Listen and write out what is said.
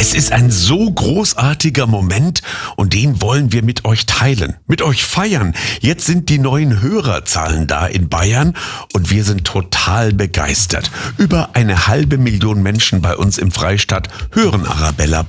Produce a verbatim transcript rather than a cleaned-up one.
Es ist ein so großartiger Moment und den wollen wir mit euch teilen, mit euch feiern. Jetzt sind die neuen Hörerzahlen da in Bayern und wir sind total begeistert. Über eine halbe Million Menschen bei uns im Freistaat hören Arabella